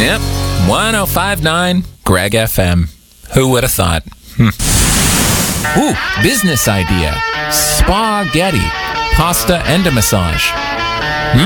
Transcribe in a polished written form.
Yep, 105.9 Greg FM. Who would have thought? Ooh, business idea. Spaghetti, pasta and a massage.